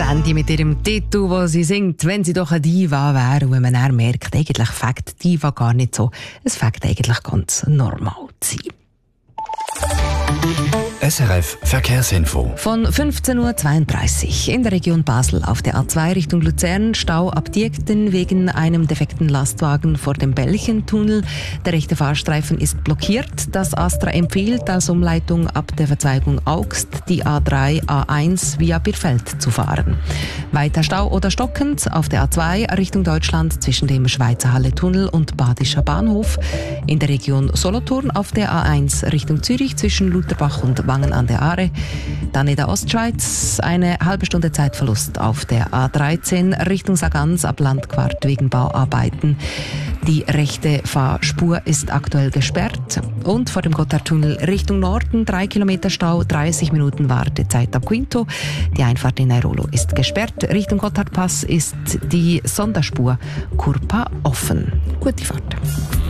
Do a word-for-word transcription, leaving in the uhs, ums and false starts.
Sandy mit ihrem Titel, wo sie singt, wenn sie doch eine Diva wäre, und wenn man dann merkt, eigentlich fängt Diva gar nicht so, es fängt eigentlich ganz normal zu sein. S R F Verkehrsinfo. Von fünfzehn Uhr zweiunddreißig in der Region Basel auf der A zwei Richtung Luzern, Stau ab Diekten wegen einem defekten Lastwagen vor dem Belchentunnel. Der rechte Fahrstreifen ist blockiert. Das Astra empfiehlt als Umleitung ab der Verzweigung Augst die A drei A eins via Birfeld zu fahren. Weiter Stau oder stockend auf der A zwei Richtung Deutschland zwischen dem Schweizer Halle-Tunnel und Badischer Bahnhof. In der Region Solothurn auf der A eins Richtung Zürich zwischen Lutherbach und Wangen an der Aare. Dann in der Ostschweiz eine halbe Stunde Zeitverlust auf der A dreizehn Richtung Sargans ab Landquart wegen Bauarbeiten. Die rechte Fahrspur ist aktuell gesperrt. Und vor dem Gotthardtunnel Richtung Norden drei Kilometer Stau, dreißig Minuten Wartezeit ab Quinto. Die Einfahrt in Airolo ist gesperrt. Richtung Gotthardpass ist die Sonderspur Kurpa offen. Gute Fahrt.